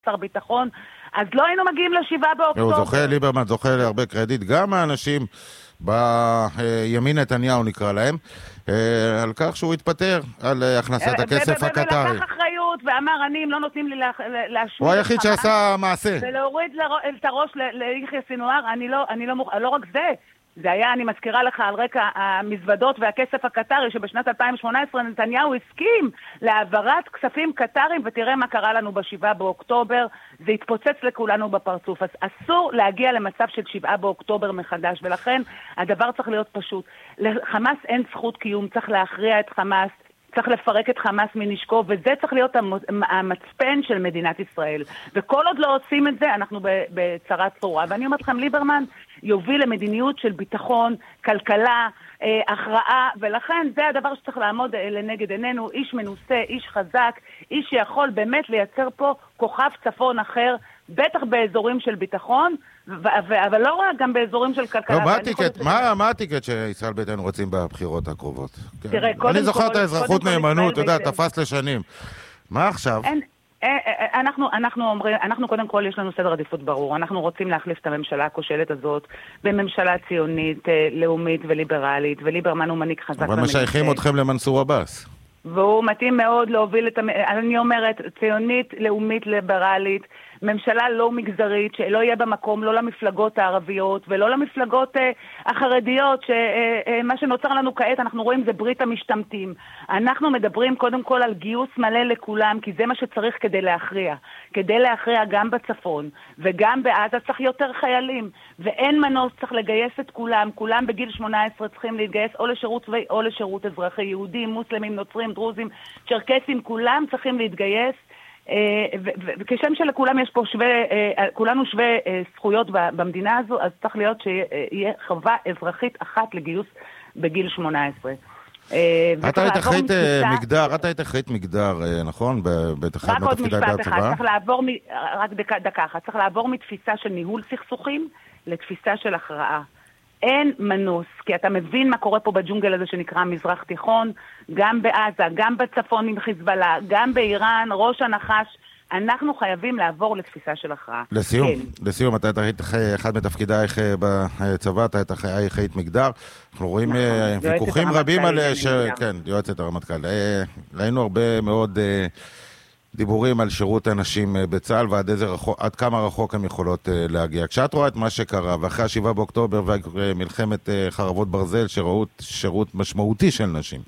שר ביטחון, אז לא היינו מגיעים ל7 באוקטובר. הוא זוכה, ליברמן זוכה להרבה קרדיט, גם האנשים בימין נתניהו נקרא להם, על כך שהוא התפטר על הכנסת הכסף הקטרי. ולקח אחריות ואמר, אני, אם לא נותנים לי להשמיד... הוא היחיד שעשה מעשה. ולהוריד את הראש ליחיא סינואר, לא רק זה, זה היה, אני מזכירה לך, על רקע המזוודות והכסף הקטרי, שבשנת 2018 נתניהו הסכים להעברת כספים קטרים, ותראה מה קרה לנו ב7 באוקטובר, זה התפוצץ לכולנו בפרצוף. אז אסור להגיע למצב של 7 באוקטובר מחדש, ולכן הדבר צריך להיות פשוט. לחמאס אין זכות קיום, צריך להכריע את חמאס, צריך לפרק את חמאס מנשקו, וזה צריך להיות המצפן של מדינת ישראל. וכל עוד לא עושים את זה, אנחנו בצרה צרורה. ואני אומרת לכם, ליברמן יוביל למדיניות של ביטחון, כלכלה, הכרעה, ולכן זה הדבר שצריך לעמוד לנגד עינינו, איש מנוסה, איש חזק, איש שיכול באמת לייצר פה כוכב צפון אחר, בטח באזורים של ביטחון, אבל לא רק גם באזורים של כלכלה. לא, מה הטיקט שישראל ביתנו רוצים בבחירות הקרובות? תראה, קודם כל... אני זוכר את האזרחות נאמנות, אתה יודע, תפס לשנים. מה עכשיו? אנחנו קודם כל יש לנו סדר עדיפות ברור, אנחנו רוצים להחליף את הממשלה הכושלת הזאת בממשלה ציונית, לאומית וליברלית, וליברמן הוא מנהיג חזק. אבל משייכים אתכם למנסור עבאס. והוא מתאים מאוד להוביל אני אומרת, ציונית, לאומית, ליברלית, ממשלה לא מגזרית, שלא יהיה במקום לא למפלגות הערביות ולא למפלגות החרדיות, שמה שנוצר לנו כעת, אנחנו רואים זה ברית המשתמטים. אנחנו מדברים קודם כל על גיוס מלא לכולם, כי זה מה שצריך כדי להכריע. כדי להכריע גם בצפון וגם בעזה צריך יותר חיילים, ואין מנוס, צריך לגייס את כולם, כולם בגיל 18 צריכים להתגייס או לשירות צבאי או לשירות אזרחי, יהודים, מוסלמים, נוצרים, דרוזים, צ'רקסים, כולם צריכים להתגייס, וכשם שלכולם יש פה כולנו שווה זכויות במדינה הזו, אז צריך להיות שיהיה חובה אזרחית אחת לגיוס בגיל 18. אתה היית אחראית מגדר, נכון? רק עוד משפט אחד, צריך לעבור, רק דקה אחת, צריך לעבור מתפיסה של ניהול סכסוכים לתפיסה של הכרעה. אין מנוס, כי אתה מבין מה קורה פה בג'ונגל הזה שנקרא מזרח תיכון, גם בעזה, גם בצפון עם חיזבאללה, גם באיראן, ראש הנחש, אנחנו חייבים לעבור לתפיסה של הכרעה. לסיום, אתה היית אחד מתפקידייך בצבא, אתה היית אחראית מגדר, אנחנו רואים ויכוחים רבים על... כן, יועצת הרמטכ"ל. ראינו הרבה מאוד דיבורים על שירות הנשים בצה"ל ועד כמה רחוק הם יכולות להגיע. כשאת רואה את מה שקרה, ואחרי 7 באוקטובר ומלחמת חרבות ברזל שראו שירות משמעותי של נשים,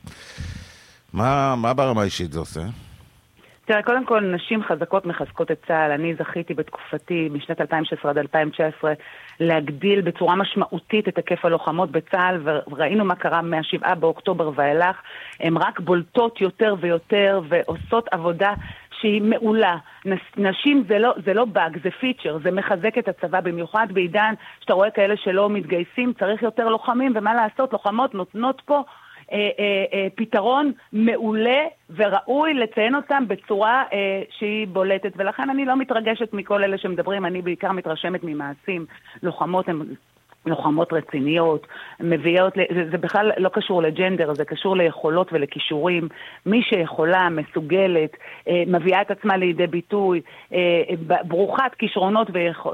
מה ברמה האישית זה עושה? תראה, קודם כל, נשים חזקות מחזקות את צה"ל. אני זכיתי בתקופתי, משנת 2016 עד 2019, להגדיל בצורה משמעותית את היקף הלוחמות בצה"ל, וראינו מה קרה מה7 באוקטובר ואילך. הן רק בולטות יותר ויותר, ועושות עבודה שהיא מעולה. נשים זה לא באג, זה פיצ'ר, זה מחזק את הצבא, במיוחד בעידן שאתה רואה כאלה שלא מתגייסים, צריך יותר לוחמים, ומה לעשות, לוחמות נותנות פה פתרון מעולה וראוי לציין אותם בצורה שהיא בולטת, ולכן אני לא מתרגשת מכל אלה שמדברים, אני בעיקר מתרשמת ממעשים. לוחמות הן לוחמות רציניות, מביאות, זה בכלל לא קשור לג'נדר, זה קשור ליכולות ולכישורים. מי שיכולה, מסוגלת, מביאה את עצמה לידי ביטוי, ברוכת כישרונות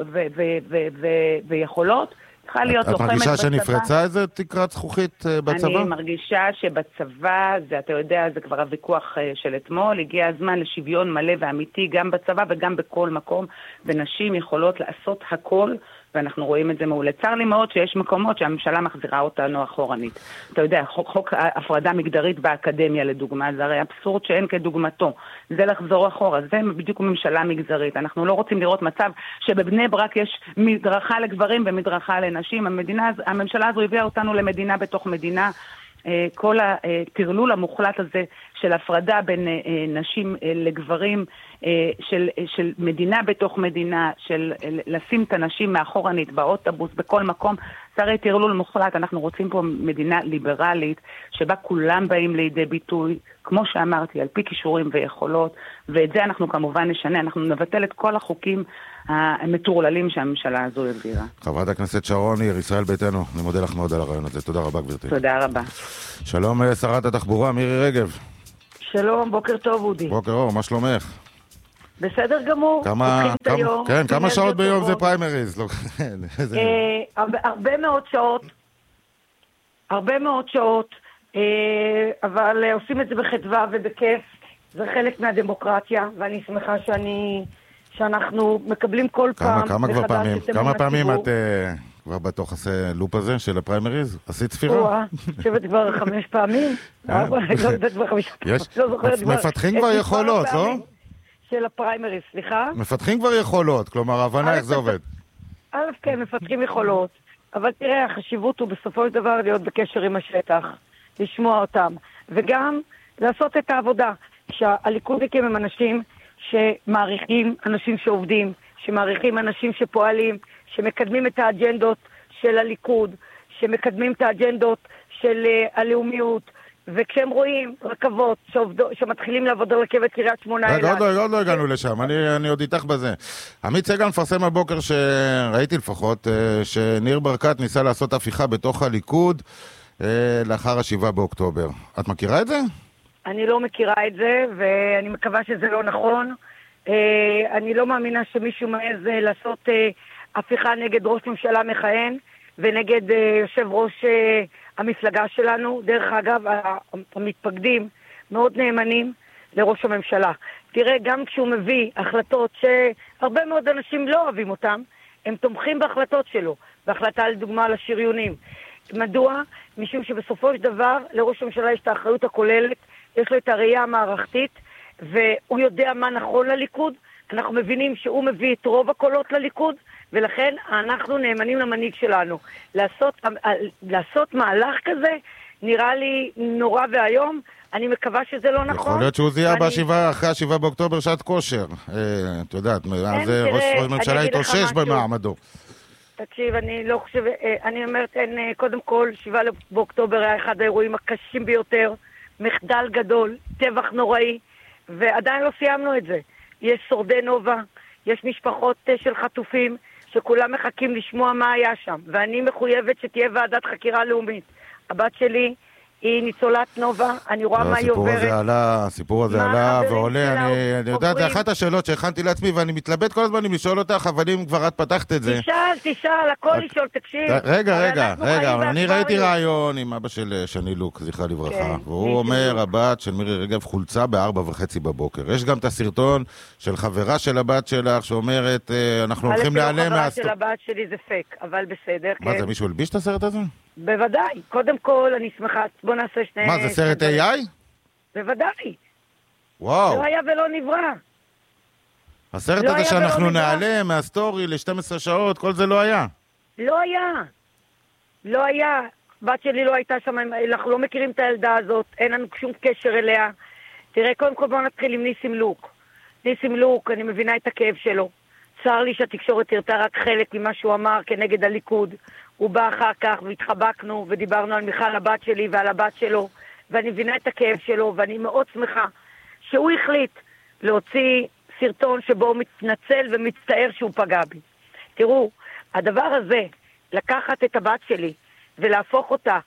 ויכולות, את מרגישה שנפרצה איזה תקרת זכוכית בצבא? אני מרגישה שבצבא, אתה יודע, זה כבר הוויכוח של אתמול, הגיע הזמן לשוויון מלא ואמיתי גם בצבא וגם בכל מקום, ונשים יכולות לעשות הכל, ואנחנו רואים את זה מעולה. צר לי מאוד שיש מקומות שהממשלה מחזירה אותנו אחורנית. אתה יודע, חוק הפרדה מגדרית באקדמיה לדוגמה, זה הרי אבסורד שאין כדוגמתו. זה לחזור אחורה, זה בדיוק ממשלה מגזרית. אנחנו לא רוצים לראות מצב שבבני ברק יש מדרכה לגברים ומדרכה לנשים. הממשלה הזו הביאה אותנו למדינה בתוך מדינה. כל התרלול המוחלט הזה של הפרדה בין נשים לגברים, של מדינה בתוך מדינה, של לשים את הנשים מאחורנית באוטובוס, בכל מקום, זה הרי תרלול מוחלט. אנחנו רוצים פה מדינה ליברלית, שבה כולם באים לידי ביטוי, כמו שאמרתי, על פי כישורים ויכולות, ואת זה אנחנו כמובן נשנה, אנחנו נבטל את כל החוקים המטורללים שהממשלה הזו העבירה. חברת הכנסת שרון ניר, ישראל ביתנו, אני מודה לך מאוד על הרעיון הזה. תודה רבה, גברתי. תודה רבה. שלום, שרת התחבורה, מירי רגב. שלום, בוקר טוב, אודי. בוקר אור, מה שלומך? בסדר גמור. כמה שעות ביום זה פריימריז? הרבה מאוד שעות, אבל עושים את זה בחדווה ובכיף. זה חלק מהדמוקרטיה, ואני שמחה שאנחנו מקבלים כל פעם. כמה פעמים את כבר בתוך הלופ הזה של הפריימריז? עשית ספירה? חושבת כבר 5 פעמים. מפתחים כבר יכולות, לא? של הפריימריז, סליחה? מפתחים כבר יכולות, כלומר, הבנה איך זה עובד. כן, מפתחים יכולות, אבל תראה, החשיבות הוא בסופו של דבר להיות בקשר עם השטח, לשמוע אותם, וגם לעשות את העבודה. שהליכודניקים הם אנשים שמעריכים אנשים שעובדים, שמעריכים אנשים שפועלים, שמקדמים את האג'נדות של הליכוד, שמקדמים את האג'נדות של הלאומיות, וכשהם רואים רכבות שמתחילים לעבוד על רכבת קריית שמונה אילת. עוד לא הגענו לשם, אני עוד איתך בזה. עמית סגל מפרסם הבוקר שראיתי לפחות, שניר ברקת ניסה לעשות הפיכה בתוך הליכוד לאחר 7 באוקטובר. את מכירה את זה? אני לא מכירה את זה, ואני מקווה שזה לא נכון. אני לא מאמינה שמישהו מעז לעשות הפיכה נגד ראש ממשלה מכהן, ונגד יושב ראש המפלגה שלנו. דרך אגב, המתפקדים מאוד נאמנים לראש הממשלה. תראה, גם כשהוא מביא החלטות שהרבה מאוד אנשים לא אוהבים אותם, הם תומכים בהחלטות שלו, בהחלטה לדוגמה על השריונים. מדוע? משום שבסופו של דבר לראש הממשלה יש את האחריות הכוללת, יש לו את הראייה המערכתית, והוא יודע מה נכון לליכוד. אנחנו מבינים שהוא מביא את רוב הקולות לליכוד, ולכן אנחנו נאמנים למנהיג שלנו. לעשות מהלך כזה נראה לי נורא והיום. אני מקווה שזה לא נכון. יכול להיות שהוא זיהה אחרי 7 באוקטובר שעת כושר. את יודעת, אז ראש הממשלה התאושש במעמדו. תקשיב, אני אומרת, קודם כל, 7 באוקטובר היה אחד האירועים הקשים ביותר, מחדל גדול, טבח נוראי, ועדיין לא סיימנו את זה. יש שורדי נובה, יש משפחות של חטופים, שכולם מחכים לשמוע מה היה שם, ואני מחויבת שתהיה ועדת חקירה לאומית. הבת שלי היא ניצולת נובה, אני רואה מה היא עוברת. הסיפור הזה עלה ועולה, אני יודעת, זה אחת השאלות שהכנתי לעצמי, ואני מתלבט כל הזמן אם לשאול אותך, אבל אם כבר את פתחת את זה. תשאל, הכל לשאול, תקשיב. רגע, אני ראיתי רעיון עם אבא של שני לוק, זכרה לברכה, והוא אומר, הבת של מירי רגב חולצה ב4:30 בבוקר. יש גם את הסרטון של חברה של הבת שלך, שאומרת, אנחנו הולכים להיעלם חברה של הבת שלי זה פייק, אבל בסדר. מה זה, מישהו הלביש את הסרט הזה? בוודאי. קודם כל, אני שמחה. בוא נעשה שני... מה, זה סרט AI? בוודאי. וואו. לא היה ולא נברא. הסרט הזה שאנחנו נעלם מהסטורי ל-12 שעות, כל זה לא היה. לא היה. לא היה. בת שלי לא הייתה שם, אנחנו לא מכירים את הילדה הזאת, אין לנו שום קשר אליה. תראה, קודם כל בוא נתחיל עם ניסים לוק. ניסים לוק, אני מבינה את הכאב שלו. צר לי שהתקשורת הרתה רק חלק ממה שהוא אמר כנגד הליכוד. הוא בא אחר כך והתחבקנו ודיברנו על מיכל הבת שלי ועל הבת שלו, ואני מבינה את הכאב שלו, ואני מאוד שמחה שהוא החליט להוציא סרטון שבו הוא מתנצל ומצטער שהוא פגע בי. תראו, הדבר הזה, לקחת את הבת שלי ולהפוך אותה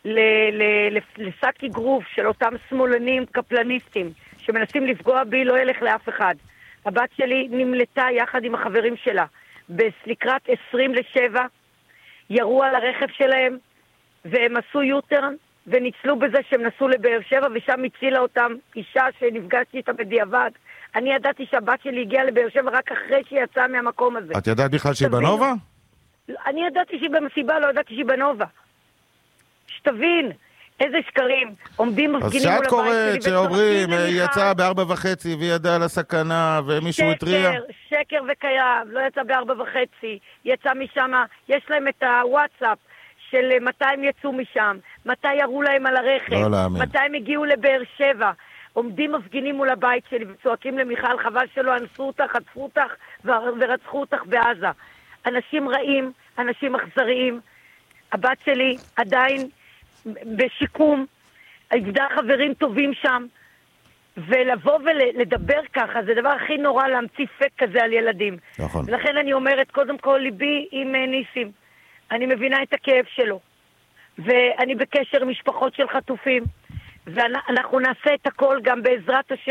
לשק אגרוף של אותם שמאלנים קפלניסטים שמנסים לפגוע בי, לא ילך לאף אחד. הבת שלי נמלטה יחד עם החברים שלה לקראת 6:50, ירו על הרכב שלהם, והם עשו יוטרן, וניצלו בזה שהם נסעו לבאר שבע, ושם הצילה אותם אישה שנפגשתי איתה בדיעבד. אני ידעתי שהבת שלי הגיעה לבאר שבע רק אחרי שהיא יצאה מהמקום הזה. את ידעת בכלל שהיא בנובה? אני ידעתי שהיא במסיבה, לא ידעתי שהיא בנובה. שתבין איזה שקרים עומדים מפגינים מול הבית שלי. אז שאת קוראת שאומרים, היא יצאה ב4:30 והיא ידעה על הסכנה ומישהו הטריע? שקר וקיים, לא יצאה ב4:30, יצאה משם, יש להם את הוואטסאפ של מתי הם יצאו משם, מתי ירו להם על הרכב, מתי הם הגיעו לבאר שבע. עומדים מפגינים מול הבית שלי וצועקים למיכל, חבל שלא אנסו אותך, חטפו אותך ורצחו אותך בעזה. אנשים רעים, אנשים אכזריים. הבת שלי עדיין בשיקום, עבדה חברים טובים שם, ולבוא ולדבר ככה, זה דבר הכי נורא להמציא פק כזה על ילדים. נכון. ולכן אני אומרת, קודם כל ליבי עם ניסים. אני מבינה את הכאב שלו, ואני בקשר עם משפחות של חטופים, ואנחנו נעשה את הכל גם בעזרת השם,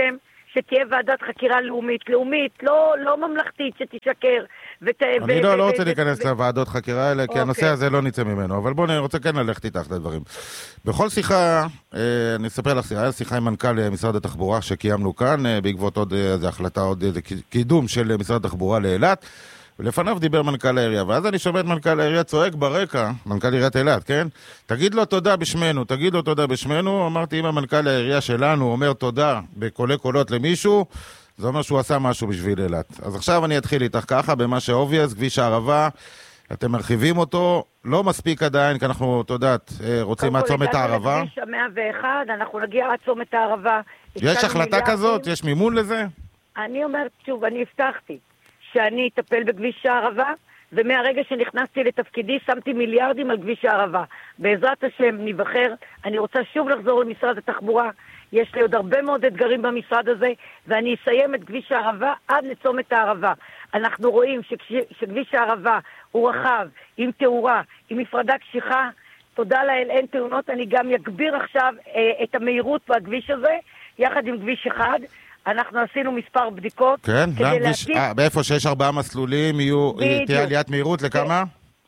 שתהיה ועדת חקירה לאומית, לא ממלכתית, שתשקר. אני לא רוצה להיכנס לוועדות חקירה האלה, כי הנושא הזה לא נצא ממנו, אבל בואו, אני רוצה כן ללכת איתך לדברים. בכל שיחה, אני אספר לך, היה שיחה עם מנכ"ל משרד התחבורה שקיימנו כאן, בעקבות עוד איזו החלטה, עוד איזה קידום של משרד התחבורה לאילת, ולפניו דיבר מנכ"ל העירייה, ואז אני שומע את מנכ"ל העירייה צועק ברקע, מנכ"ל עיריית אילת, כן? תגיד לו תודה בשמנו, אמרתי, אם המנכ"ל העירייה שלנו אומר תודה בקולי קולות למישהו, זה אומר שהוא עשה משהו בשביל אילת. אז עכשיו אני אתחיל איתך ככה, במה שאובייס, כביש הערבה, אתם מרחיבים אותו, לא מספיק עדיין, כי אנחנו, תודעת, רוצים לעצום את הערבה. כביש 101, אנחנו נגיע לעצום את הערבה. יש החלטה כזאת? יש מימון לזה? אני אומרת שוב, אני הבטחתי שאני אטפל בכביש הערבה, ומהרגע שנכנסתי לתפקידי שמתי מיליארדים על כביש הערבה. בעזרת השם נבחר, אני רוצה שוב לחזור למשרד התחבורה, יש לי עוד הרבה מאוד אתגרים במשרד הזה, ואני אסיים את כביש הערבה עד לצומת הערבה. אנחנו רואים שכביש הערבה הוא רחב, עם תאורה, עם מפרדה קשיחה, תודה לאל, אין תאונות, אני גם אגביר עכשיו את המהירות בכביש הזה, יחד עם כביש אחד, אנחנו עשינו מספר בדיקות. כן, באיפה שיש 4 מסלולים, תהיה עליית מהירות לכמה?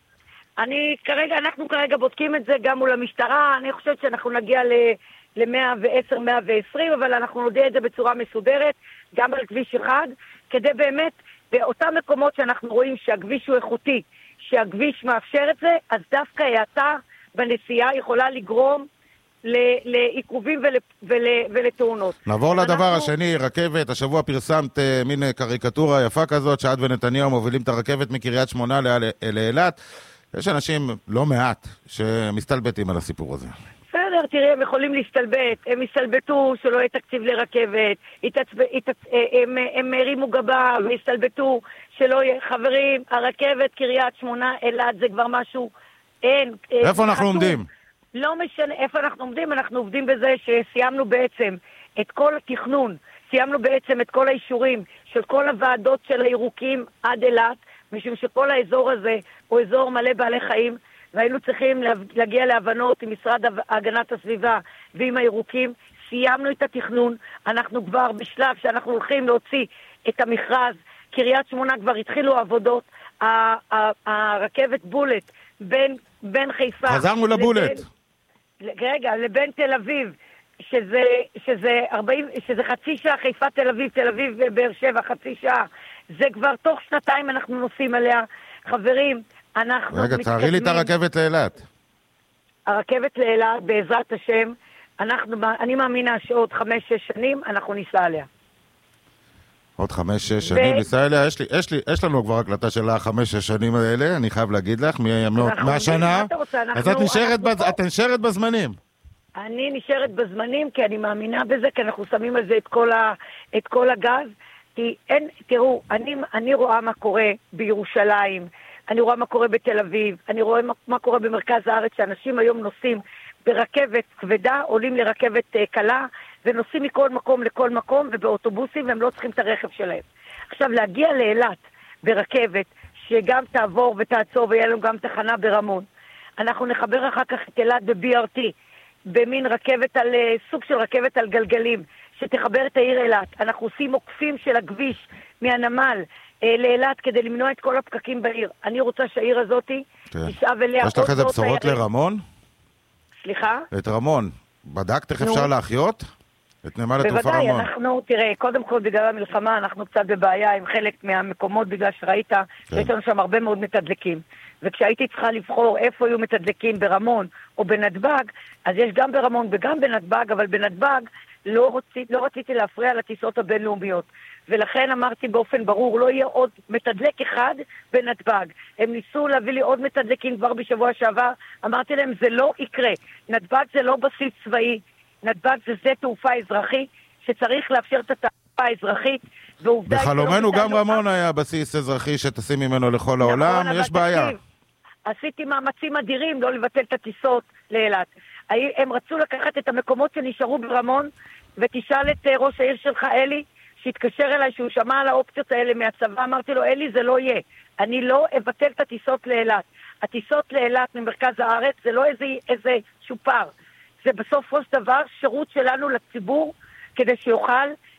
אנחנו כרגע בודקים את זה גם מול המשטרה, אני חושבת שאנחנו נגיע ל-110, 120, אבל אנחנו נודע את זה בצורה מסודרת, גם על כביש אחד, כדי באמת, באותם מקומות שאנחנו רואים שהכביש הוא איכותי, שהכביש מאפשר את זה, אז דווקא האטה בנסיעה יכולה לגרום לעיכובים ולתאונות. נעבור לדבר השני, רכבת. השבוע פרסמת מין קריקטורה יפה כזאת, שאת ונתניהו מובילים את הרכבת מקריית שמונה לאילת. יש אנשים לא מעט שמסתלבטים על הסיפור הזה. בסדר, תראי, הם יכולים להסתלבט, הם הסתלבטו שלא יהיה תקציב לרכבת, הם הרימו גבה והסתלבטו שלא יהיה, חברים, הרכבת קריית שמונה אילת זה כבר משהו, אין. איפה אנחנו עומדים? לא משנה איפה אנחנו עומדים, אנחנו עובדים בזה שסיימנו בעצם את כל התכנון, סיימנו בעצם את כל האישורים של כל הוועדות של הירוקים עד אילת, משום שכל האזור הזה הוא אזור מלא בעלי חיים, והיינו צריכים להגיע להבנות עם משרד הגנת הסביבה ועם הירוקים. סיימנו את התכנון, אנחנו כבר בשלב שאנחנו הולכים להוציא את המכרז, קריית שמונה כבר התחילו עבודות, הרכבת בולט בין חיפה... חזרנו לבולט. רגע, לבין תל אביב, שזה חצי שעה, חיפה תל אביב, תל אביב ובאר שבע, חצי שעה. זה כבר תוך 2 אנחנו נוסעים עליה. חברים, אנחנו... רגע, תארי לי את הרכבת לאילת. הרכבת לאילת, בעזרת השם, אני מאמינה שעוד 5-6 שנים אנחנו ניסע עליה. עוד 5-6 שנים ניסע עליה? יש לנו כבר הקלטה של 5-6 שנים האלה, אני חייב להגיד לך, מהשנה. אז את נשארת בזמנים. אני נשארת בזמנים, כי אני מאמינה בזה, כי אנחנו שמים על זה את כל הגז. תראו, אני רואה מה קורה בירושלים, אני רואה מה קורה בתל אביב, אני רואה מה קורה במרכז הארץ, שאנשים היום נוסעים ברכבת כבדה, עולים לרכבת קלה, ונוסעים מכל מקום לכל מקום, ובאוטובוסים, והם לא צריכים את הרכב שלהם. עכשיו, להגיע לאילת ברכבת, שגם תעבור ותעצור, ויהיה לנו גם תחנה ברמון. אנחנו נחבר אחר כך את אילת ב-BRT, במין רכבת סוג של רכבת על גלגלים, שתחבר את העיר אילת. אנחנו עושים עוקפים של הכביש מהנמל לאילת, כדי למנוע את כל הפקקים בעיר. אני רוצה שהעיר הזאת תשאב אליה... יש לך איזה בשורות לרמון? סליחה? את רמון. בדקת איך אפשר להחיות? את נמל התעופה רמון. בוודאי, אנחנו, תראה, קודם כל בגלל המלחמה, אנחנו קצת בבעיה עם חלק מהמקומות, בגלל שראית, יש לנו שם הרבה מאוד מתדלקים. וכשהייתי צריכה לבחור איפה יהיו מתדלקים ברמון או בנתב"ג, אז יש גם ברמון וגם בנתב"ג, אבל בנתב"ג לא רציתי להפריע לטיסות הבינלאומיות. ולכן אמרתי באופן ברור, לא יהיה עוד מתדלק אחד בנתב"ג. הם ניסו להביא לי עוד מתדלקים כבר בשבוע שעבר, אמרתי להם, זה לא יקרה. נתב"ג זה לא בסיס צבאי, נתב"ג זה שדה תעופה אזרחי, שצריך לאפשר את התעופה האזרחית. בחלומנו גם רמון היה בסיס אזרחי שטסים ממנו לכל העולם, יש בעיה. עשיתי מאמצים אדירים לא לבטל את הטיסות לאילת. הם רצו לקחת את המקומות שנשארו ברמון, ותשאל את ראש העיר שלך, אלי, שהתקשר אליי, שהוא שמע על האופציות האלה מהצבא, אמרתי לו, אלי, זה לא יהיה. אני לא אבטל את הטיסות לאילת. הטיסות לאילת ממרכז הארץ זה לא איזה שופר. זה בסופו של דבר שירות שלנו לציבור, כדי שיוכל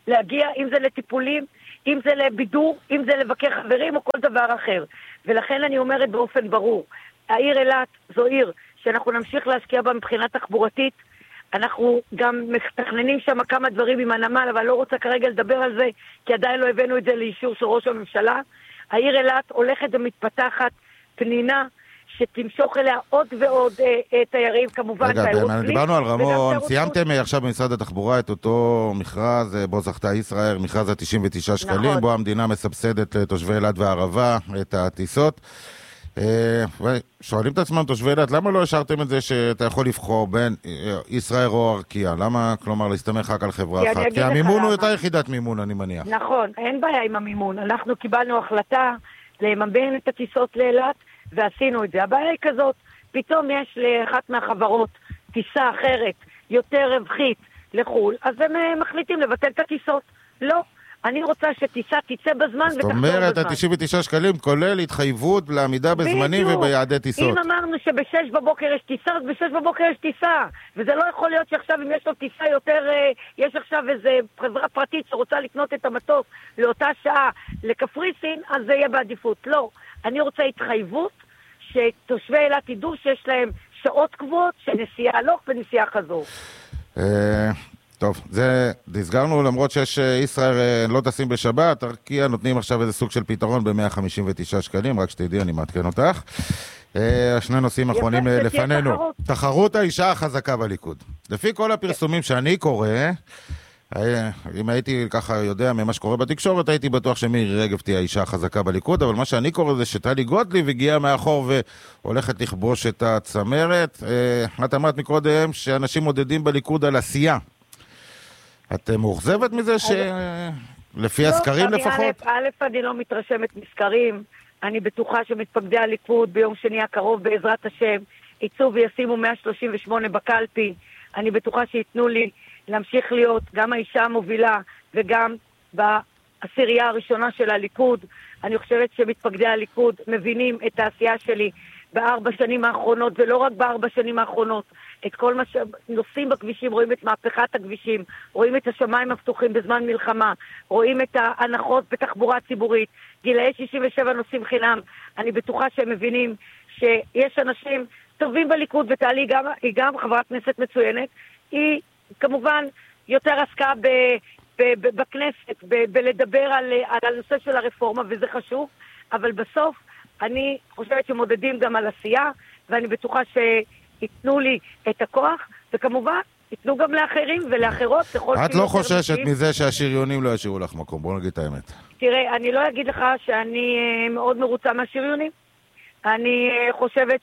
להגיע, אם זה לטיפולים, אם זה לבידור, אם זה לבקר חברים או כל דבר אחר. ולכן אני אומרת באופן ברור, העיר אילת זו עיר שאנחנו נמשיך להשקיע בה מבחינה תחבורתית, אנחנו גם מתכננים שם כמה דברים עם הנמל, אבל לא רוצה כרגע לדבר על זה, כי עדיין לא הבאנו את זה לאישור של ראש הממשלה. העיר אילת הולכת ומתפתחת פנינה, שתמשוך אליה עוד ועוד תיירים, כמובן. רגע, דיברנו על רמון, סיימתם עכשיו במשרד התחבורה את אותו מכרז, בו זכתה ישראל, מכרז ה-99 שקלים, בו המדינה מסבסדת לתושבי אילת והערבה את הטיסות. שואלים את עצמם תושבי אילת, למה לא השארתם את זה שאתה יכול לבחור בין ישראל או ארקיע? למה, כלומר, להסתמך רק על חברה אחת? כי המימון הוא אותה יחידת מימון, אני מניח. נכון, אין בעיה עם המימון. אנחנו קיבלנו החלטה לממן את הטיסות לאילת, ועשינו את זה. הבעיה היא כזאת, פתאום יש לאחת מהחברות טיסה אחרת, יותר רווחית לחול, אז הם מחליטים לבטל את הטיסות. לא. אני רוצה שטיסה תצא בזמן ותחזור בזמן. זאת אומרת, ה-99 שקלים כולל התחייבות לעמידה בזמנים וביעדי טיסות. אם אמרנו שב-6 בבוקר יש טיסה, אז ב-6 בבוקר יש טיסה. וזה לא יכול להיות שעכשיו אם יש לו טיסה יותר, יש עכשיו איזו חברה פרטית שרוצה לקנות את המטוס לאותה שעה לקפריסין, אז זה יהיה בעדיפות. לא. אני רוצה התחייבות שתושבי אילת ידעו שיש להם שעות קבועות של נסיעה הלוך ונסיעה חזור. טוב, זה נסגרנו, למרות שיש ישראל לא טסים בשבת, ארקיע נותנים עכשיו איזה סוג של פתרון ב-159 שקלים, רק שתדעי, אני מעדכן אותך. שני נושאים אחרונים לפנינו. תחרות האישה החזקה בליכוד. לפי כל הפרסומים שאני קורא, אם הייתי ככה יודע ממה שקורה בתקשורת, הייתי בטוח שמירי רגב תהיה האישה החזקה בליכוד, אבל מה שאני קורא זה שטלי גוטליב הגיעה מאחור והולכת לכבוש את הצמרת. את אמרת מקודם שאנשים מודדים בליכוד על עשייה. את מאוכזבת מזה שלפי הסקרים לפחות? א', אני לא מתרשמת מסקרים. אני בטוחה שמתפקדי הליכוד ביום שני הקרוב בעזרת השם ייצאו וישימו 138 בקלפי. אני בטוחה שיתנו לי להמשיך להיות גם האישה המובילה וגם בעשירייה הראשונה של הליכוד. אני חושבת שמתפקדי הליכוד מבינים את העשייה שלי ב4 שנים האחרונות, ולא רק ב4 שנים האחרונות. את כל מה שנוסעים בכבישים, רואים את מהפכת הכבישים, רואים את השמיים הפתוחים בזמן מלחמה, רואים את ההנחות בתחבורה ציבורית, גילאי 67 נוסעים חינם. אני בטוחה שהם מבינים שיש אנשים טובים בליכוד, וטלי היא גם חברת כנסת מצוינת. היא כמובן יותר עסקה בכנסת, בלדבר על הנושא של הרפורמה, וזה חשוב, אבל בסוף אני חושבת שמודדים גם על עשייה, ואני בטוחה שיתנו לי את הכוח, וכמובן ייתנו גם לאחרים ולאחרות. את לא חוששת מזה שהשריונים לא ישאירו לך מקום, בוא נגיד את האמת. תראה, אני לא אגיד לך שאני מאוד מרוצה מהשריונים. אני חושבת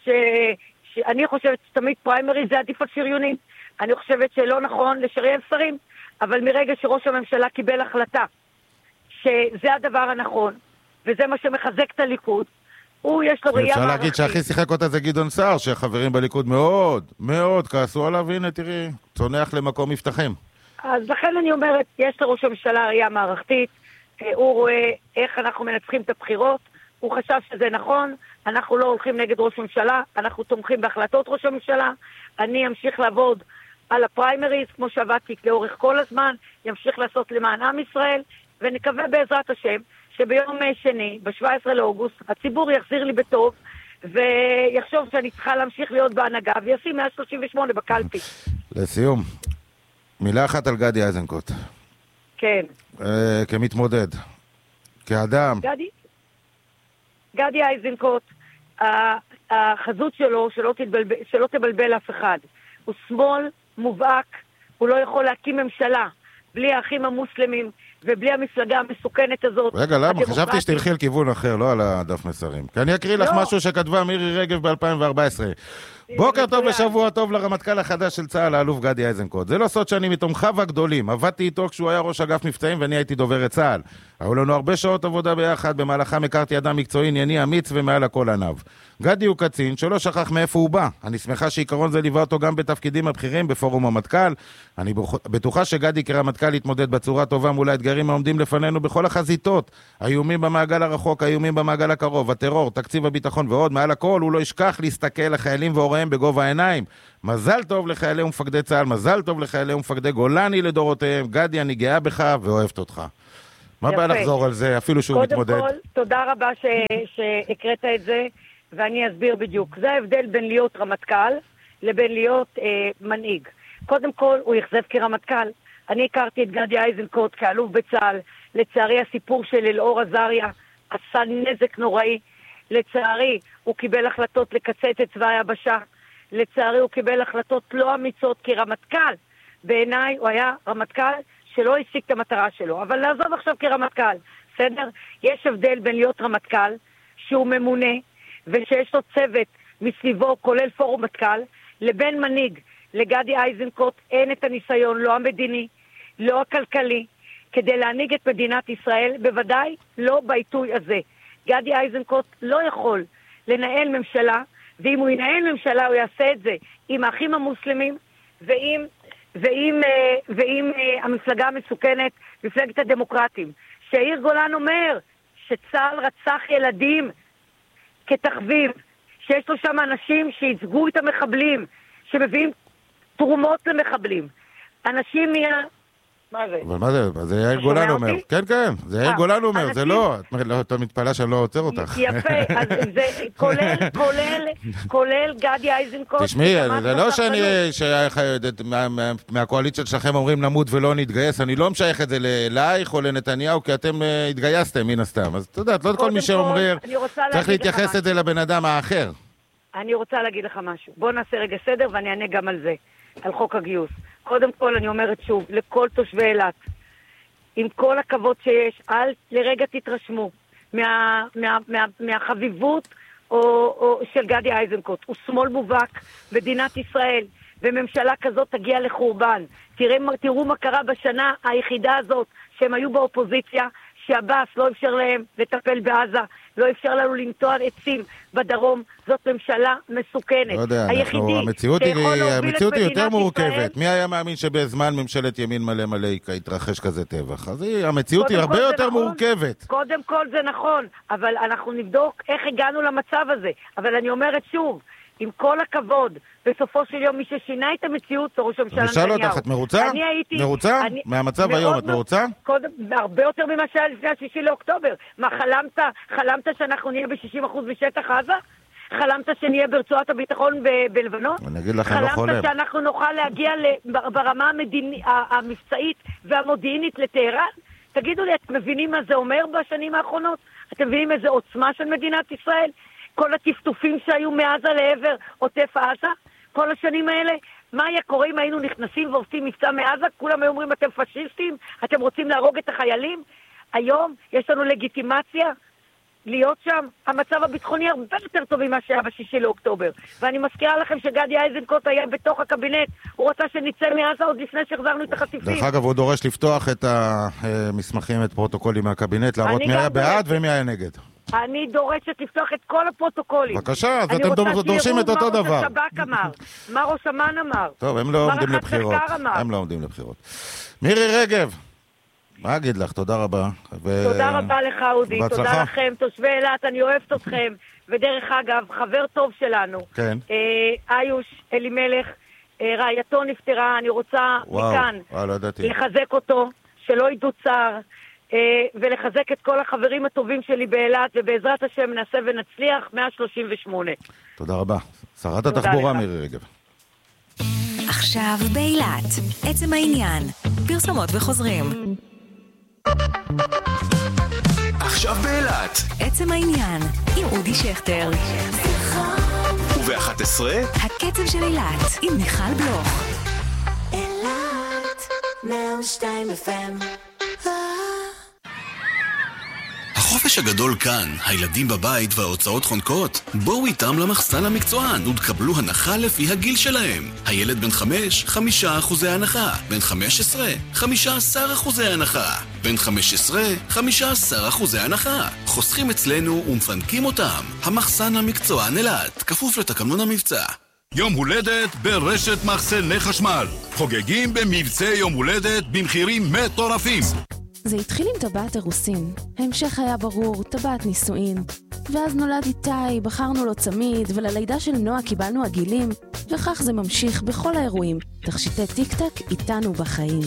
שתמיד פריימרי זה עדיף על שריונים. אני חושבת שלא נכון לשריין שרים, אבל מרגע שראש הממשלה קיבל החלטה שזה הדבר הנכון, וזה מה שמחזק את הליכוד, יש לו ראייה מערכתית. אפשר להגיד שהכי שיחק אותה זה גדעון סער, שהחברים בליכוד מאוד, מאוד כעסו עליו, והנה תראי, צונח למקום מבטחים. אז לכן אני אומרת, יש לראש הממשלה ראייה מערכתית, הוא רואה איך אנחנו מנצחים את הבחירות, הוא חשב שזה נכון, אנחנו לא הולכים נגד ראש הממשלה, אנחנו תומכים בהחלטות ראש הממשלה, אני אמשיך לעבוד על הפריימריז, כמו שעבדתי לאורך כל הזמן, ימשיך לעשות למען עם ישראל, ונקווה בעזרת השם, שביום שני, ב-17 לאוגוסט, הציבור יחזיר לי בטוב, ויחשוב שאני צריכה להמשיך להיות בהנהגה, וישים 138 בקלפי. לסיום, מילה אחת על גדי איזנקוט. כן. כמתמודד, כאדם. גדי איזנקוט, החזות שלו, שלא תבלבל אף אחד. הוא שמאל מובהק, הוא לא יכול להקים ממשלה בלי האחים המוסלמים ובלי המפלגה המסוכנת הזאת. רגע, למה? חשבתי שתלכי על כיוון אחר, לא על הדף מסרים. כי אני אקריא לך משהו שכתבה מירי רגב ב-2014. בוקר טוב ושבוע טוב לרמטכ"ל החדש של צה"ל, האלוף גדי איזנקוט. זה לא סוד שאני מתומכיו הגדולים. עבדתי איתו כשהוא היה ראש אגף מבצעים ואני הייתי דוברת צה"ל. היו לנו הרבה שעות עבודה ביחד, במהלכם הכרתי אדם מקצועי, ענייני, אמיץ ומעל הכל עניו. גדי הוא קצין שלא שכח מאיפה הוא בא. אני שמחה שעיקרון זה ליווה אותו גם בתפקידים הבכירים בפורום המטכ"ל. אני בטוחה שגדי כרמטכ"ל יתמודד בצורה טובה מול האתגרים העומדים לפנינו בכל החזיתות. האיומים במעגל הרחוק, האיומים במעגל הקרוב, הטרור, תקציב הביטחון ועוד. מעל הכל הוא לא ישכח להסתכל לחיילים והוריהם מאחוריהם בגובה העיניים. מזל טוב לחיילי ומפקדי צה"ל, מזל טוב לחיילי ומפקדי גולני לדורותיהם. גדי, אני גאה בך ואוהבת אותך. מה בא לחזור על זה, אפילו שהוא מתמודד? קודם כל, תודה רבה שהקראת את זה, ואני אסביר בדיוק. זה ההבדל בין להיות רמטכ"ל לבין להיות מנהיג. קודם כל, הוא יחזב כרמטכ"ל. אני הכרתי את גדי איזנקוט כאלוף בצה"ל. לצערי, הסיפור של אלאור עזריה עשה נזק נוראי. לצערי, הוא קיבל החלטות לקצץ את צבא היבשה. לצערי, הוא קיבל החלטות לא אמיצות כרמטכ"ל. בעיניי, הוא היה רמטכ"ל שלא השיג את המטרה שלו. אבל לעזוב עכשיו כרמטכ"ל, בסדר? יש הבדל בין להיות רמטכ"ל, שהוא ממונה, ושיש לו צוות מסביבו, כולל פורום מטכ"ל, לבין מנהיג. לגדי איזנקוט אין את הניסיון, לא המדיני, לא הכלכלי, כדי להנהיג את מדינת ישראל, בוודאי לא בעיתוי הזה. גדי איזנקוט לא יכול לנהל ממשלה, ואם הוא ינהל ממשלה הוא יעשה את זה עם האחים המוסלמים, ועם המפלגה המסוכנת, מפלגת הדמוקרטים. שיאיר גולן אומר שצה"ל רצח ילדים כתחביב, שיש לו שם אנשים שייצגו את המחבלים, שמביאים תרומות למחבלים. אנשים מה זה? אבל מה זה? זה יאיר גולן אומר. כן, כן, זה יאיר גולן אומר, זה לא. אתה מתפלא שאני לא עוצר אותך. יפה, אז זה כולל גדי איזנקוט. תשמעי, זה לא שאני מהקואליציה שלכם אומרים נמות ולא נתגייס, אני לא משייך את זה אלייך או לנתניהו, כי אתם התגייסתם מן הסתם. אז אתה יודע, לא כל מי שאומר, צריך להתייחס את זה לבן אדם האחר. אני רוצה להגיד לך משהו. בוא נעשה רגע סדר ואני אענה גם על זה, על חוק הגיוס. קודם כל אני אומרת שוב, לכל תושבי אילת, עם כל הכבוד שיש, אל לרגע תתרשמו מהחביבות של גדי איזנקוט. הוא שמאל מובהק, מדינת ישראל, וממשלה כזאת תגיע לחורבן. תראו מה קרה בשנה היחידה הזאת, שהם היו באופוזיציה, שהבאס לא אפשר להם לטפל בעזה, לא אפשר לנו לנטוע עצים בדרום. זאת ממשלה מסוכנת. לא יודע, המציאות היא יותר מורכבת. מי היה מאמין שבזמן ממשלת ימין מלא מלא יתרחש כזה טבח? אז המציאות היא הרבה יותר מורכבת. קודם כל זה נכון, אבל אנחנו נבדוק איך הגענו למצב הזה. אבל אני אומרת שוב, עם כל הכבוד, בסופו של יום מי ששינה את המציאות זה ראש הממשלה נתניהו. ושאל אותך, את מרוצה? מרוצה? מהמצב היום את מרוצה? הרבה יותר ממה שהיה לפני 6 לאוקטובר. מה, חלמת שאנחנו נהיה ב-60% משטח עזה? חלמת שנהיה ברצועת הביטחון בלבנון? אני אגיד לכם, לא חולם. חלמת שאנחנו נוכל להגיע ברמה המבצעית והמודיעינית לטהרן? תגידו לי, אתם מבינים מה זה אומר בשנים האחרונות? אתם מבינים איזה עוצמה של מדינת ישראל? כל הטפטופים שהיו מעזה לעבר עוטף עזה, כל השנים האלה, מה היה קורה אם היינו נכנסים ועושים מבצע מעזה? כולם היו אומרים, אתם פשיסטים? אתם רוצים להרוג את החיילים? היום יש לנו לגיטימציה להיות שם. המצב הביטחוני הרבה יותר טוב ממה שהיה ב6 לאוקטובר. ואני מזכירה לכם שגדי איזנקוט היה בתוך הקבינט. הוא רצה שנצא מעזה עוד לפני שהחזרנו את החטיפים. דרך אגב, הוא דורש לפתוח את המסמכים, את פרוטוקולים מהקבינט, להראות מי היה בעד ומי היה נגד. אני דורשת לפתוח את כל הפרוטוקולים. בבקשה, אז אתם דורשים את אותו דבר. מה ראש השב"כ אמר, מה ראש אמ"ן אמר. טוב, הם לא עומדים לבחירות. הם לא עומדים לבחירות. מירי רגב, מה אגיד לך? תודה רבה. תודה רבה לך, אודי. תודה לכם, תושבי אילת, אני אוהבת אתכם. ודרך אגב, חבר טוב שלנו, איוש אלימלך, רעייתו נפטרה, אני רוצה מכאן לחזק אותו, שלא ידעו צער. ולחזק את כל החברים הטובים שלי באילת, ובעזרת השם נעשה ונצליח 138. תודה רבה. שרת התחבורה מירי רגב. עכשיו באילת, עצם העניין, פרסומות וחוזרים. עכשיו באילת, עצם העניין, עם אודי שכטר. וב-11, הקצב של אילת, עם מיכל בלוך. אילת, 102 FM. החופש הגדול כאן, הילדים בבית וההוצאות חונקות. בואו איתם למחסן המקצוען ותקבלו הנחה לפי הגיל שלהם. הילד בן 5, 5% הנחה. בן 15, 15% הנחה. בן 15, 15% הנחה. חוסכים אצלנו ומפנקים אותם. המחסן המקצוען אילת, כפוף לתקנון המבצע. יום הולדת ברשת מחסני חשמל. חוגגים במבצע יום הולדת במחירים מטורפים. זה התחיל עם טבעת אירוסין. ההמשך היה ברור, טבעת נישואין. ואז נולד איתי, בחרנו לו צמיד, וללידה של נועה קיבלנו עגילים, וכך זה ממשיך בכל האירועים. תכשיטי טיק טק איתנו בחיים.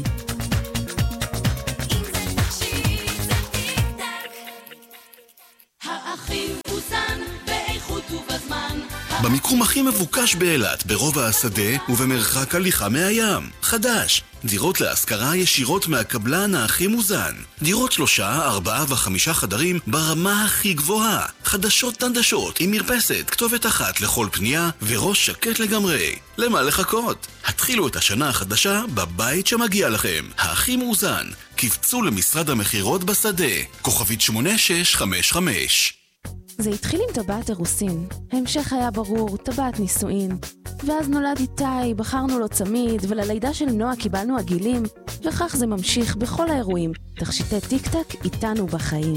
במיקום הכי מבוקש באילת, ברובע השדה ובמרחק הליכה מהים. חדש, דירות להשכרה ישירות מהקבלן הכי מוזן. דירות 3, 4 ו5 חדרים ברמה הכי גבוהה. חדשות תנדשות עם מרפסת, כתובת אחת לכל פנייה וראש שקט לגמרי. למה לחכות? התחילו את השנה החדשה בבית שמגיע לכם. הכי מאוזן. קפצו למשרד המחירות בשדה. כוכבית 8655. זה התחיל עם טבעת אירוסין. ההמשך היה ברור, טבעת נישואין. ואז נולד איתי, בחרנו לו צמיד, וללידה של נועה קיבלנו עגילים, וכך זה ממשיך בכל האירועים. תכשיטי טיק טק איתנו בחיים.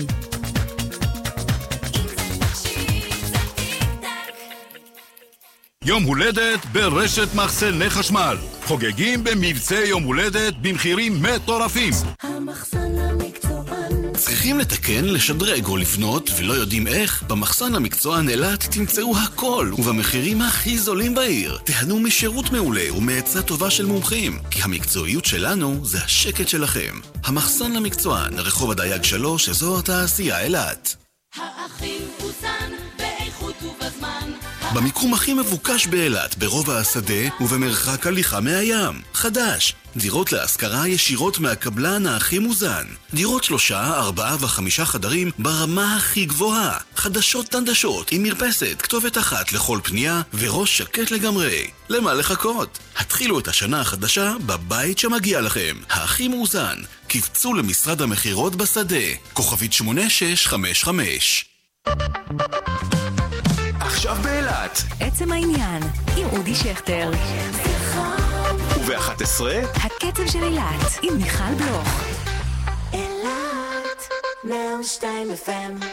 יום הולדת ברשת מחסני חשמל. חוגגים במבצע יום הולדת במחירים מטורפים. המחסן המקצוען. צריכים לתקן, לשדרג או לבנות ולא יודעים איך? במחסן המקצוען אילת תמצאו הכל ובמחירים הכי זולים בעיר. תהנו משירות מעולה ומעצה טובה של מומחים, כי המקצועיות שלנו זה השקט שלכם. המחסן המקצוען, רחוב הדייג 3, אזור התעשייה אילת. האחים פוסן באיכות ובזמן. במיקום הכי מבוקש באילת, ברובע השדה ובמרחק הליכה מהים. חדש, דירות להשכרה ישירות מהקבלן הכי מוזן. דירות 3, 4 ו5 חדרים ברמה הכי גבוהה. חדשות תנדשות עם מרפסת, כתובת אחת לכל פנייה וראש שקט לגמרי. למה לחכות? התחילו את השנה החדשה בבית שמגיע לכם. הכי מאוזן. קפצו למשרד המחירות בשדה. כוכבית 8655. עכשיו באילת. עצם העניין, עם אודי שכטר. וב-11 הקצב של אילת, עם מיכל בלוך. אילת 102 FM.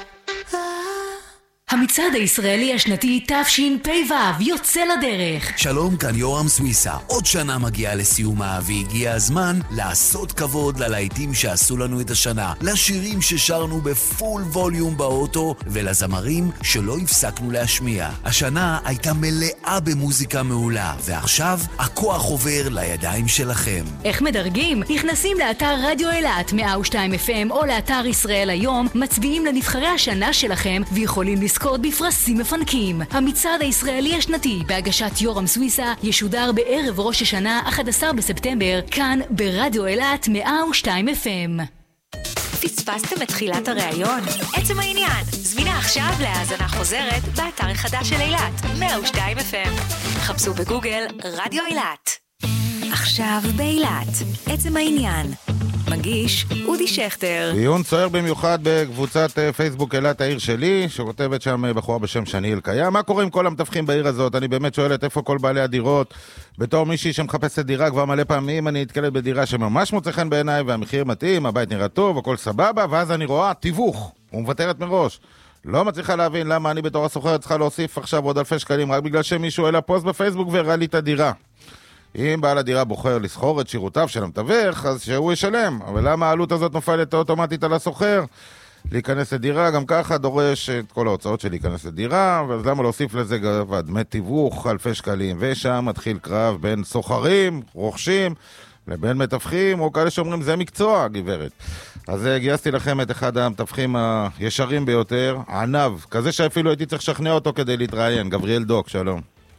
המצעד הישראלי השנתי תשפ"ו יוצא לדרך. שלום, כאן יורם סוויסה. עוד שנה מגיעה לסיומה והגיע הזמן לעשות כבוד ללהיטים שעשו לנו את השנה, לשירים ששרנו בפול ווליום באוטו ולזמרים שלא הפסקנו להשמיע. השנה הייתה מלאה במוזיקה מעולה, ועכשיו הכוח עובר לידיים שלכם. איך מדרגים? נכנסים לאתר רדיו אילת 102 FM או לאתר ישראל היום, מצביעים לנבחרי השנה שלכם ויכולים לזכות בפרסים מפנקים. המצעד הישראלי השנתי בהגשת יורם סוויסה ישודר בערב ראש השנה 11 בספטמבר כאן ברדיו אילת 102 FM. פספסתם את תחילת הראיון? עצם העניין, זמינה עכשיו להאזנה חוזרת באתר החדש של אילת 102 FM. חפשו בגוגל רדיו אילת. עכשיו באילת, עצם העניין. מגיש אודי שכטר. דיון צוער במיוחד בקבוצת פייסבוק אילת העיר שלי, שכותבת שם בחורה בשם שני אלקיה. מה קורה עם כל המתווכים בעיר הזאת? אני באמת שואלת איפה כל בעלי הדירות. בתור מישהי שמחפשת דירה כבר מלא פעמים, אני נתקלת בדירה שממש מוצא חן בעיניי והמחיר מתאים, הבית נראה טוב, הכל סבבה, ואז אני רואה תיווך ומוותרת מראש. לא מצליחה להבין למה אני בתור הסוחרת צריכה להוסיף עכשיו עוד אלפי שקלים רק בגלל שמישהו העלה פוסט בפייסבוק והראה לי את הדירה. אם בעל הדירה בוחר לסחור את שירותיו של המתווך, אז שהוא ישלם. אבל למה העלות הזאת נופלת אוטומטית על הסוחר? להיכנס לדירה, גם ככה דורש את כל ההוצאות של להיכנס לדירה, אז למה להוסיף לזה דמי תיווך, אלפי שקלים? ושם מתחיל קרב בין סוחרים, רוכשים, לבין מתווכים, או כאלה שאומרים זה מקצוע, גברת. אז גייסתי לכם את אחד המתווכים הישרים ביותר, ענב, כזה שאפילו הייתי צריך לשכנע אותו כדי להתראיין. גבריאל דוק, שלום.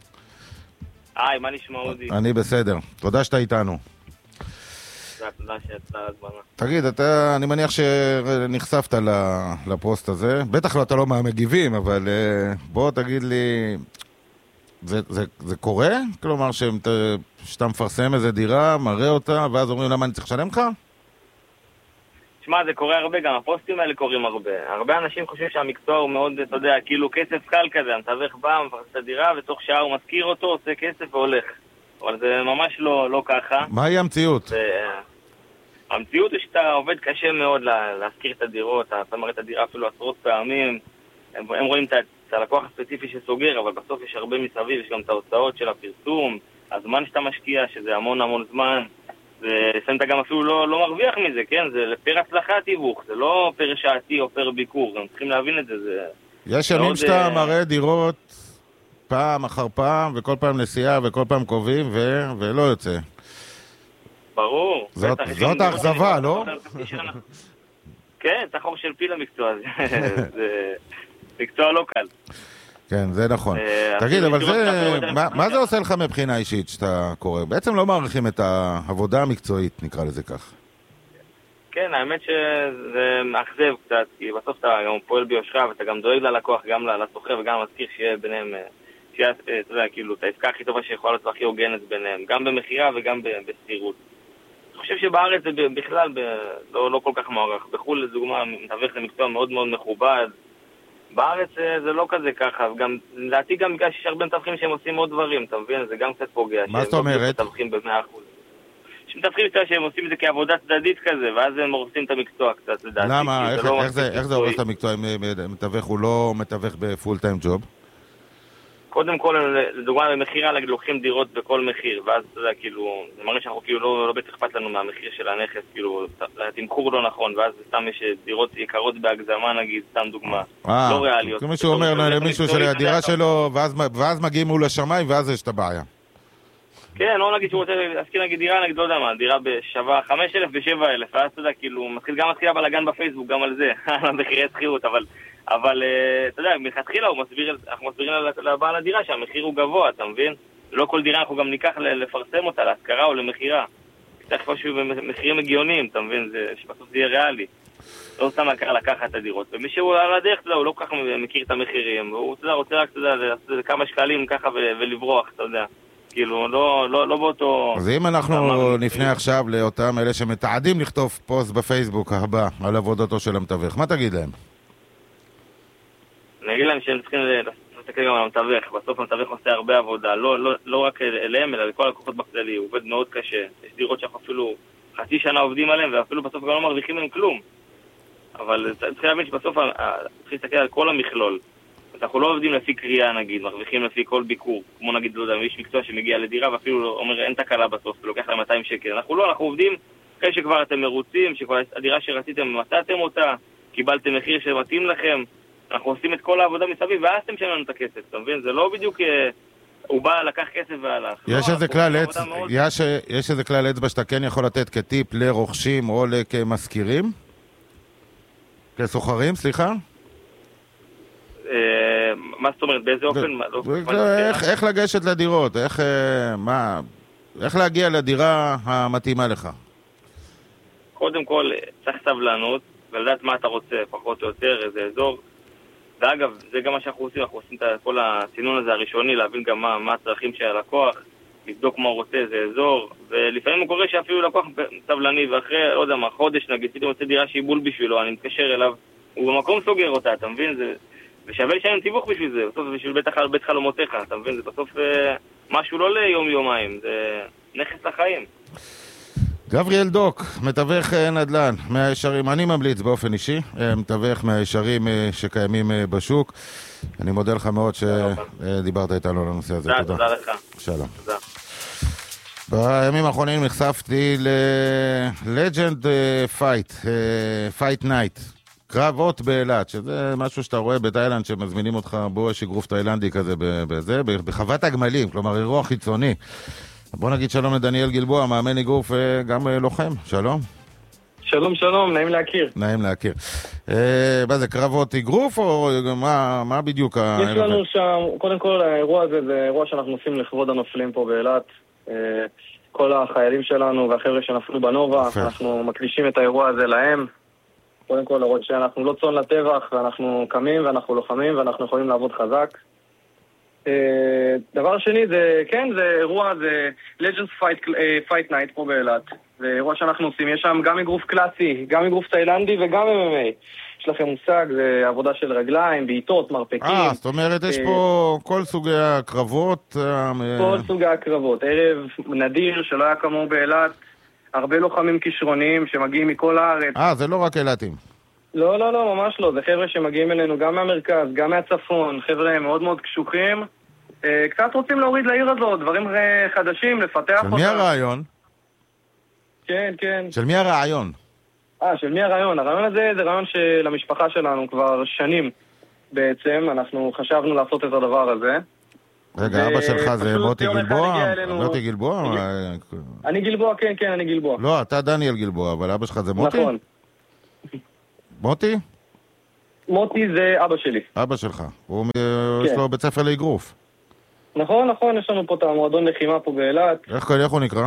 היי, מה נשמע אודי? אני בסדר, תודה שאתה איתנו. תודה שיצא הזמנה. תגיד, אני מניח שנחשפת לפוסט הזה, בטח לא אתה לא מהמגיבים, אבל בוא תגיד לי, זה קורה? כלומר שאתה מפרסם איזה דירה, מראה אותה, ואז אומרים למה אני צריך לשלם לך? תשמע, זה קורה הרבה, גם הפוסטים האלה קורים הרבה. הרבה אנשים חושבים שהמקצוע הוא מאוד, אתה יודע, כאילו כסף קל כזה, המתווך בא, מפרסם את הדירה, ותוך שעה הוא מזכיר אותו, עושה כסף והולך. אבל זה ממש לא ככה. מהי המציאות? המציאות היא שאתה עובד קשה מאוד להזכיר את הדירות, אתה מראה את הדירה אפילו עשרות פעמים, הם רואים את הלקוח הספציפי שסוגר, אבל בסוף יש הרבה מסביב, יש גם את ההוצאות של הפרסום, הזמן שאתה משקיע, שזה המון זמן, ולפעמים אתה גם אפילו לא מרוויח מזה, כן? זה פר הצלחה תיווך, זה לא פר שעתי או פר ביקור, גם צריכים להבין את זה, יש ימים שאתה מראה דירות פעם אחר פעם, וכל פעם נסיעה וכל פעם קובעים, ולא יוצא. ברור. זאת האכזבה, לא? כן, את החור של פיל המקצוע הזה. זה מקצוע לא קל. כן, זה נכון. תגיד, אבל מה זה עושה לך מבחינה אישית שאתה קורא? בעצם לא מעריכים את העבודה המקצועית, נקרא לזה כך. כן, האמת שזה מאכזב קצת, כי בסוף אתה גם פועל ביושרה, ואתה גם דואג ללקוח, גם לסוחר וגם מזכיר שיהיה ביניהם, שיהיה, אתה יודע, כאילו, את העסקה הכי טובה שיכולה להיות והכי הוגנת ביניהם, גם במחירה וגם בסחירות. אני חושב שבארץ זה בכלל לא כל כך מערך. בחו"ל, לדוגמה, מתווך למקצוע מאוד מאוד מכובד. בארץ זה לא כזה ככה, גם לדעתי גם בגלל שיש הרבה מתווכים שהם עושים עוד דברים, אתה מבין? זה גם קצת פוגע. מה זאת אומרת? מתווכים ב100%. שמתווכים קצת שהם עושים את זה כעבודה צדדית כזה, ואז הם הורסים את המקצוע קצת, לדעתי. למה? איך זה הורס את המקצוע אם מתווך הוא לא מתווך בפול טיים ג'וב? קודם כל, לדוגמה, במחירה לוקחים דירות בכל מחיר, ואז אתה יודע, כאילו, זה מראה שאנחנו כאילו לא בטח אכפת לנו מהמחיר של הנכס, כאילו, התמחור לא נכון, ואז סתם יש דירות יקרות בהגזמה, נגיד, סתם דוגמה, לא ריאליות. כמו שהוא אומר למישהו שהדירה שלו, ואז מגיעים מול השמיים, ואז יש את הבעיה. כן, לא נגיד שהוא רוצה להזכיר נגיד דירה, נגיד לא יודע מה, דירה בשווה 5,000 ב7,000, ואז אתה יודע, כאילו, גם מתחילה בלגן בפייסבוק, גם על זה, מחירי שכירות, אבל אתה יודע, מלכתחילה אנחנו מסבירים לבעל הדירה שהמחיר הוא גבוה, אתה מבין? לא כל דירה אנחנו גם ניקח לפרסם אותה, להשכרה או למחירה. צריך משהו במחירים הגיוניים, אתה מבין? שבסוף זה יהיה ריאלי. לא סתם לקחת את הדירות. ומי שהוא על הדרך, אתה יודע, הוא לא כל כך מכיר את המחירים. הוא רוצה רק, אתה יודע, לעשות כמה שקלים ככה ולברוח, אתה יודע. כאילו, לא באותו... אז אם אנחנו נפנה עכשיו לאותם אלה שמתעדים לכתוב פוסט בפייסבוק הבא על עבודתו של המתווך, מה תגיד להם? אני אגיד להם שהם צריכים להסתכל גם על המתווך. בסוף המתווך עושה הרבה עבודה, לא רק אליהם, אלא לכל הלקוחות בכללי. הוא עובד מאוד קשה. יש דירות שאנחנו אפילו חצי שנה עובדים עליהם, ואפילו בסוף גם לא מרוויחים להם כלום. אבל צריך להבין שבסוף צריך להסתכל על כל המכלול. אנחנו לא עובדים לפי קריאה, נגיד, מרוויחים לפי כל ביקור. כמו נגיד, לא יודע, יש מקצוע שמגיע לדירה, ואפילו אומר, אין תקלה בסוף, ולוקח להם 200 שקל. אנחנו עובדים אחרי שכבר אתם מרוצים, שכבר הדירה שרציתם, מצאתם אותה, קיבלתם מחיר שמתאים לכם. אנחנו עושים את כל העבודה מסביב, ואז אתם שלנו את הכסף, אתה מבין? זה לא בדיוק, הוא בא, לקח כסף והלך. יש איזה כלל אצבע שאתה כן יכול לתת כטיפ לרוכשים או כמזכירים? כסוחרים, סליחה? מה זאת אומרת? באיזה אופן? איך לגשת לדירות? איך להגיע לדירה המתאימה לך? קודם כל, צריך סבלנות, ולדעת מה אתה רוצה, פחות או יותר, איזה אזור. ואגב, זה גם מה שאנחנו עושים, אנחנו עושים את כל הסינון הזה הראשוני, להבין גם מה הצרכים של הלקוח, לבדוק מה הוא רוצה, איזה אזור, ולפעמים הוא קורא שאפילו לקוח סבלני, ואחרי, לא יודע מה, חודש נגיד, פתאום רוצה דירה שהיא בול בשבילו, אני מתקשר אליו, הוא במקום סוגר אותה, אתה מבין? ושווה לשלם תיווך בשביל זה, בסוף זה בשביל בית חלומותיך, אתה מבין? זה בסוף משהו לא ליום-יומיים, זה נכס לחיים. גבריאל דוק, מתווך נדל"ן מהישרים, אני ממליץ באופן אישי, מתווך מהישרים שקיימים בשוק. אני מודה לך מאוד שדיברת איתנו על הנושא הזה. תודה לך. שלום. תודה. בימים האחרונים נחשפתי ל-Legend Fight Night, קרבות באילת, שזה משהו שאתה רואה בתאילנד שמזמינים אותך, בו יש אגרוף תאילנדי כזה בחוות הגמלים, כלומר אירוע חיצוני. בוא נגיד שלום לדניאל גלבוע, מאמן אגרוף גם לוחם, שלום. שלום, נעים להכיר. נעים להכיר. מה זה, קרבות אגרוף או מה בדיוק? יש לנו שם, קודם כל האירוע הזה זה אירוע שאנחנו עושים לכבוד הנופלים פה באילת. כל החיילים שלנו והחבר'ה שנפלו בנובה, אנחנו מקדישים את האירוע הזה להם. קודם כל לראות שאנחנו לא צאן לטבח, ואנחנו קמים ואנחנו לוחמים ואנחנו יכולים לעבוד חזק. דבר שני, זה אירוע, זה Legends Fight Night פה באילת. זה אירוע שאנחנו עושים, יש שם גם אגרוף קלאסי, גם אגרוף תאילנדי וגם MMA. יש לכם מושג, זה עבודה של רגליים, בעיטות, מרפקים. זאת אומרת, יש פה כל סוגי הקרבות. כל סוגי הקרבות. ערב נדיר שלא היה כמוהו באילת. הרבה לוחמים כישרוניים שמגיעים מכל הארץ. זה לא רק אילתים. לא, ממש לא. זה חבר'ה שמגיעים אלינו גם מהמרכז, גם מהצפון. חבר'ה מאוד מאוד קשוחים. קצת רוצים להוריד לעיר הזאת, דברים חדשים, לפתח אותם. של מי הרעיון? כן. של מי הרעיון? של מי הרעיון? הרעיון הזה זה רעיון של המשפחה שלנו כבר שנים. בעצם, אנחנו חשבנו לעשות את הדבר הזה. רגע, אבא שלך זה מוטי גלבוע? מוטי גלבוע? אני גלבוע, כן, אני גלבוע. לא, אתה דניאל גלבוע, אבל אבא שלך זה מוטי? נכון. מוטי? מוטי זה אבא שלי. אבא שלך. יש לו בית ספר לאגרוף. נכון, יש לנו פה את המועדון לחימה פה באילת. איך הוא נקרא?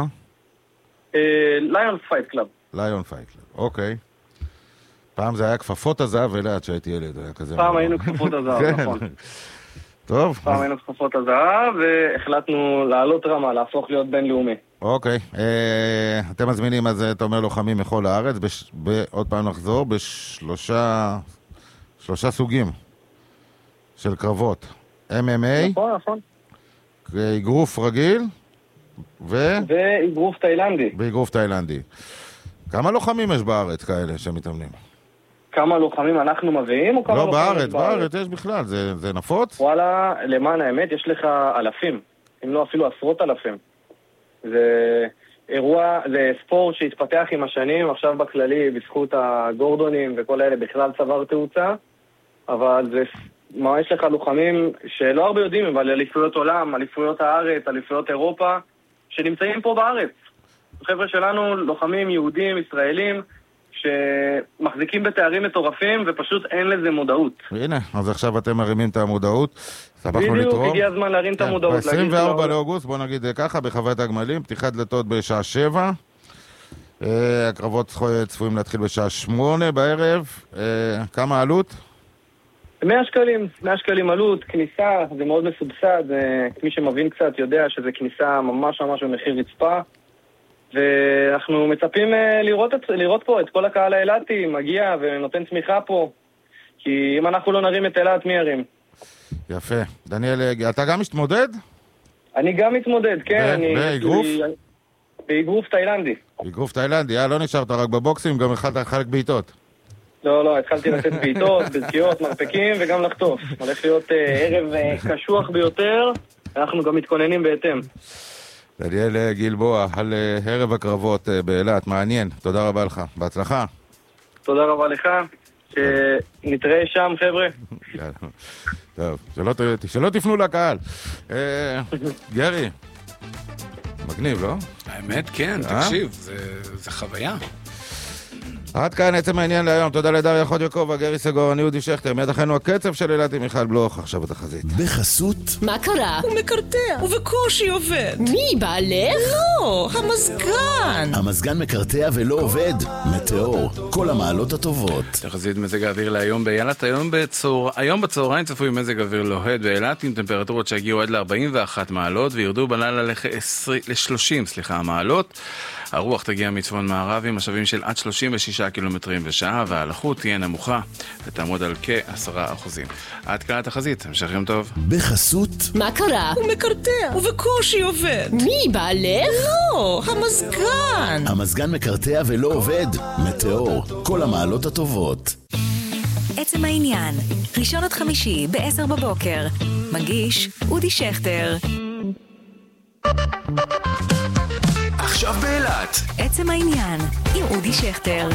ליון פייט קלאב. ליון פייט קלאב, אוקיי. פעם זה היה כפפות הזהב אילת שהייתי ילד, היה כזה... פעם היינו כפפות הזהב, נכון. טוב. פעם היינו כפפות הזהב, והחלטנו לעלות רמה, להפוך להיות בינלאומי. אוקיי. אתם מזמינים, אז אתה אומר לוחמים מכל הארץ, עוד פעם נחזור, בשלושה סוגים של קרבות. MMA, נכון. אגרוף רגיל, ואגרוף תאילנדי. ואגרוף תאילנדי. כמה לוחמים יש בארץ כאלה שמתאמנים? כמה לוחמים אנחנו מביאים? לא, בארץ יש בכלל, זה נפוץ? וואלה, למען האמת, יש לך אלפים, אם לא אפילו עשרות אלפים. זה אירוע, זה ספורט שהתפתח עם השנים, עכשיו בכללי, בזכות הגורדונים וכל אלה בכלל צבר תאוצה, אבל זה... מה, יש לך לוחמים שלא הרבה יודעים, אבל אליפויות עולם, אליפויות הארץ, אליפויות אירופה, שנמצאים פה בארץ. החבר'ה שלנו, לוחמים יהודים, ישראלים, שמחזיקים בתארים מטורפים, ופשוט אין לזה מודעות. הנה, אז עכשיו אתם מרימים את המודעות. בדיוק, הגיע הזמן להרים את המודעות. ב-24 לאוגוסט, בוא נגיד ככה, בחוות הגמלים, פתיחת דלתות בשעה 7. הקרבות צפויים להתחיל בשעה 8 בערב. כמה עלות? 100 שקלים עלות, כניסה, זה מאוד מסובסד, מי שמבין קצת יודע שזה כניסה ממש במחיר רצפה, ואנחנו מצפים לראות פה את כל הקהל האילתי, מגיע ונותן תמיכה פה, כי אם אנחנו לא נרים את אילת, מי ירים? יפה. דניאל, אתה גם מתמודד? אני גם מתמודד, כן. באגרוף? באגרוף תאילנדי. באגרוף תאילנדי, לא נשארת רק בבוקסים, גם חלק בעיטות. לא, התחלתי לתת בעיטות, בזקיות, מרפקים וגם לחטוף. הולך להיות ערב קשוח ביותר, אנחנו גם מתכוננים בהתאם. דניאל גלבוע, על ערב הקרבות באילת, מעניין, תודה רבה לך, בהצלחה. תודה רבה לך, שנתראה שם חבר'ה. טוב, שלא תפנו לקהל. גרי, מגניב, לא? האמת כן, תקשיב, זה חוויה. עד כאן עצם העניין להיום, תודה לדריה חודיקוב, גרי סגור, אני אודי שכטר, מיד אחינו הקצב של אילת עם מיכל בלוך, עכשיו בתחזית. בחסות? מה קרה? הוא מקרטע, ובקושי עובד. מי, בעלך? לא, המזגן. המזגן מקרטע ולא עובד. מטאור, כל המעלות הטובות. תחזית מזג האוויר להיום באילת, היום בצהריים צפוי מזג אוויר לוהד באילת עם טמפרטורות שהגיעו עד ל-41 מעלות וירדו בלילה ל-30 מעלות. הרוח תגיע מצפון מערב עם משאבים של עד 36 קילומטרים בשעה, והלחות תהיה נמוכה ותעמוד על כ10%. עד כאן התחזית, המשך יום טוב. בחסות? מה קרה? הוא מקרטע, ובקושי עובד. מי, בעלך? לא, המזגן. המזגן מקרטע ולא עובד. מטאור, כל המעלות הטובות. עצם העניין, ראשון עד חמישי ב-10 בבוקר. מגיש אודי שכטר. עכשיו באילת. עצם העניין, עם אודי שכטר.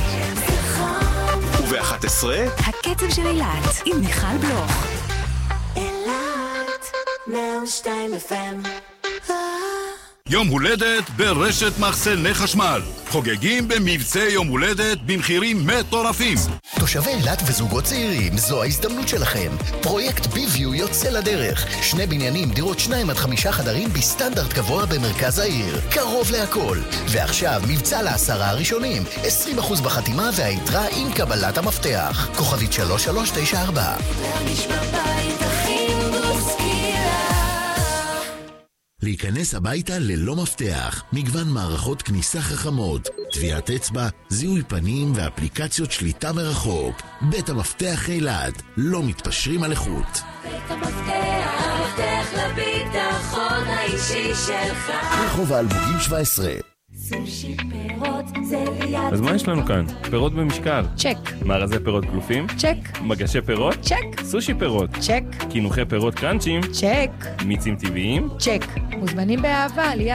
וב-11 הקצב של אילת, עם מיכל בלוך. אילת 102 FM. יום הולדת ברשת מחסני חשמל. חוגגים במבצע יום הולדת במחירים מטורפים. תושבי אילת וזוגות צעירים, זו ההזדמנות שלכם. פרויקט ביוויו יוצא לדרך. 2 בניינים, דירות 2 עד 5 חדרים בסטנדרט גבוה במרכז העיר. קרוב להכל. ועכשיו מבצע ל10 הראשונים. 20% בחתימה והיתרה עם קבלת המפתח. כוכבית 3394. להרגיש בבית הכי מוסקילה. להיכנס הביתה ללא מפתח, מגוון מערכות כניסה חכמות, טביעת אצבע, זיהוי פנים ואפליקציות שליטה מרחוק. בית המפתח אילת, לא מתפשרים על איכות. בית המפתח, המפתח לביטחון האישי שלך. רחוב האלמוגים 17. סושי פירות זה ליד. אז מה יש לנו כאן? פירות במשקל. צ'ק. מארזי פירות גלופים? צ'ק. מגשי פירות? צ'ק. סושי פירות? צ'ק. קינוחי פירות קרנצ'ים? צ'ק. מיצים טבעיים? צ'ק. מוזמנים באהבה ליד